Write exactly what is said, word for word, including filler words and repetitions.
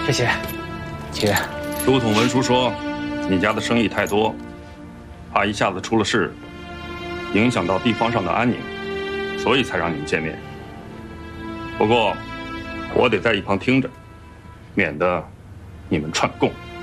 谢谢，姐。 都统文书说，你家的生意太多，怕一下子出了事，影响到地方上的安宁，所以才让你们见面。不过，我得在一旁听着，免得你们串供。